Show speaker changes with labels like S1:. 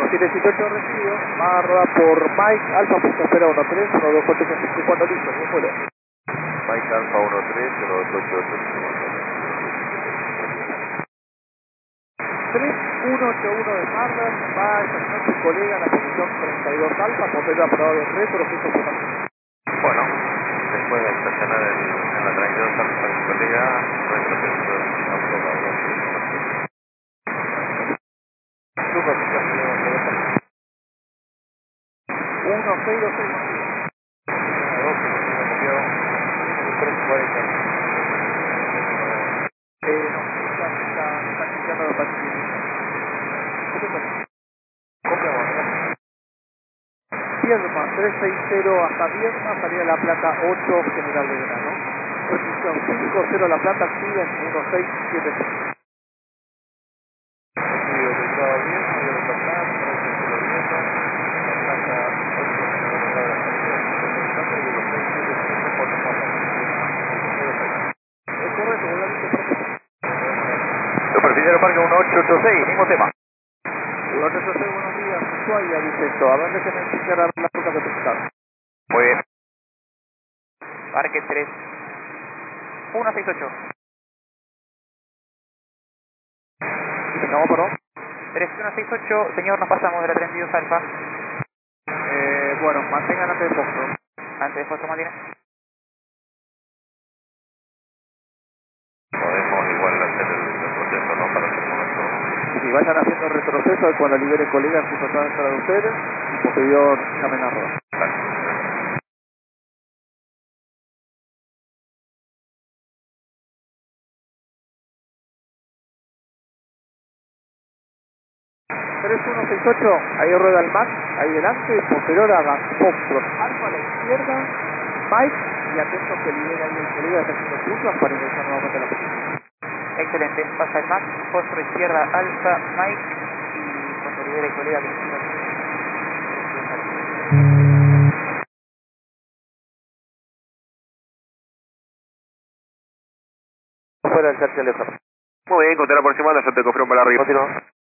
S1: 778 recibido, va a rodar por Mike, Alfa, punto espera 13, 1284, listo, bien vuelo.
S2: Mike Alfa 13, 1288.
S1: 3181 de Harvard, va a estacionar su colega en la posición 32 Alfa, modelo aprobado de retro, justo por la...
S2: Bueno, después de estacionar en la 32 Alfa de su colega, retroceso aprobado.
S1: Super, 1626. No, está chequeando los pasillos. Viedma, 360 hasta Viedma, salida la placa 8, General de Verano. Posición 50, la plata activa en 1676. Es correcto,
S2: Superficial Parque 1886, mismo tema.
S1: 1886, buenos días, Ushuaia, dice esto. A ver, déjenme explicar la ruta que presentaron.
S2: Muy bien.
S3: Parque 3, 168.
S1: No, perdón.
S3: 3168, señor, nos pasamos de la 32 Alfa.
S1: Bueno, mantengan antes de Foxtrot.
S3: Antes de Foxtrot, Martínez.
S2: Podemos igual hacer el proceso, ¿no? Para hacer momento.
S1: Si vayan haciendo el retroceso de cuando libere colegas justo atrás de ustedes, y posterior llamen a rodar. 3168, ahí rueda el MAC, ahí delante, posterior haga Foxtrot, Alfa a la izquierda, Mike, y atento que libere ahí el colega, está haciendo curvas para ingresar nuevamente a la pista.
S3: Excelente, pasa el Max, fósforo izquierda, Alfa, Mike, y cuando libere el colega que
S1: Fuera del Churchill Lejano.
S2: Muy bien, con la aproximada, yo te confirmo para arriba.
S1: Continúa.